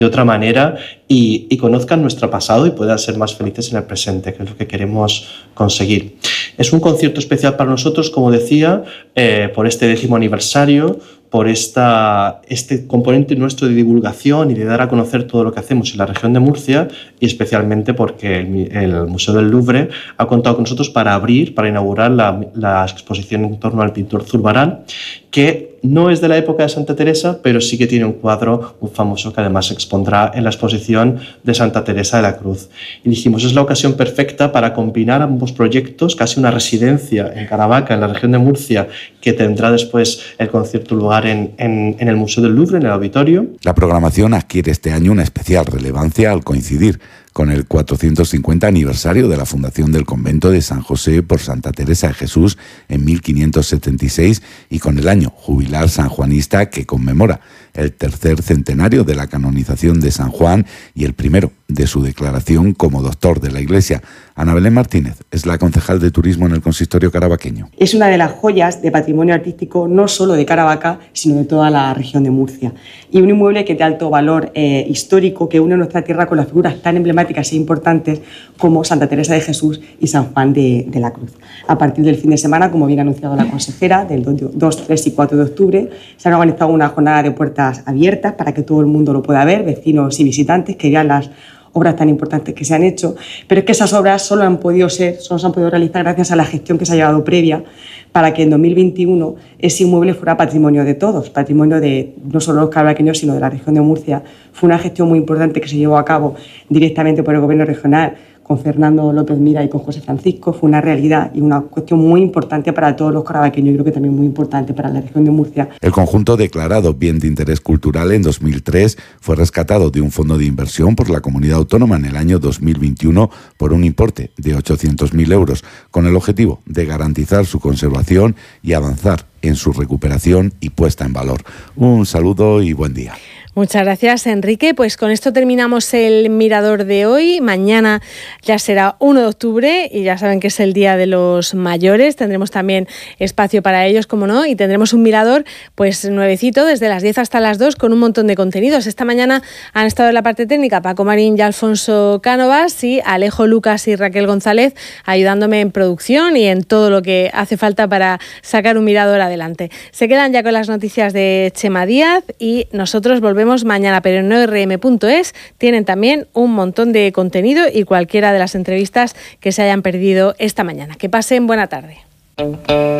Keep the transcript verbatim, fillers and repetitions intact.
de otra manera y, y conozcan nuestro pasado y puedan ser más felices en el presente, que es lo que queremos conseguir. Es un concierto especial para nosotros, como decía, eh, por este décimo aniversario, por esta, este componente nuestro de divulgación y de dar a conocer todo lo que hacemos en la región de Murcia, y especialmente porque el, el Museo del Louvre ha contado con nosotros para abrir, para inaugurar la, la exposición en torno al pintor Zurbarán, que no es de la época de Santa Teresa, pero sí que tiene un cuadro muy famoso que además se expondrá en la exposición de Santa Teresa de la Cruz. Y dijimos, es la ocasión perfecta para combinar ambos proyectos, casi una residencia en Caravaca, en la región de Murcia, que tendrá después el concierto lugar en, en, en el Museo del Louvre, en el auditorio. La programación adquiere este año una especial relevancia al coincidir con el cuatrocientos cincuenta aniversario de la fundación del convento de San José por Santa Teresa de Jesús en mil quinientos setenta y seis y con el año jubilar sanjuanista que conmemora el tercer centenario de la canonización de San Juan y el primero de su declaración como doctor de la Iglesia. Ana Belén Martínez es la concejal de turismo en el consistorio caravaqueño. Es una de las joyas de patrimonio artístico no solo de Caravaca, sino de toda la región de Murcia. Y un inmueble que de alto valor eh, histórico que une nuestra tierra con las figuras tan emblemáticas e importantes como Santa Teresa de Jesús y San Juan de, de la Cruz. A partir del fin de semana, como bien ha anunciado la consejera, del dos, tres y cuatro de octubre, se han organizado una jornada de puertas abiertas para que todo el mundo lo pueda ver, vecinos y visitantes, que vean las obras tan importantes que se han hecho, pero es que esas obras solo han podido ser, solo se han podido realizar gracias a la gestión que se ha llevado previa para que en dos mil veintiuno ese inmueble fuera patrimonio de todos, patrimonio de no solo los caravaqueños, sino de la región de Murcia. Fue una gestión muy importante que se llevó a cabo directamente por el Gobierno regional, con Fernando López Mira y con José Francisco. Fue una realidad y una cuestión muy importante para todos los caravaqueños, y creo que también muy importante para la región de Murcia. El conjunto, declarado bien de interés cultural en dos mil tres, fue rescatado de un fondo de inversión por la comunidad autónoma en el año dos mil veintiuno por un importe de ochocientos mil euros, con el objetivo de garantizar su conservación y avanzar en su recuperación y puesta en valor. Un saludo y buen día. Muchas gracias, Enrique. Pues con esto terminamos el Mirador de hoy. Mañana ya será uno de octubre y ya saben que es el Día de los Mayores. Tendremos también espacio para ellos, como no, y tendremos un mirador pues nuevecito desde las diez hasta las dos con un montón de contenidos. Esta mañana han estado en la parte técnica Paco Marín y Alfonso Cánovas y Alejo Lucas y Raquel González ayudándome en producción y en todo lo que hace falta para sacar un mirador adelante. Se quedan ya con las noticias de Chema Díaz y nosotros volvemos mañana, pero en o erre eme punto es tienen también un montón de contenido y cualquiera de las entrevistas que se hayan perdido esta mañana. Que pasen buena tarde.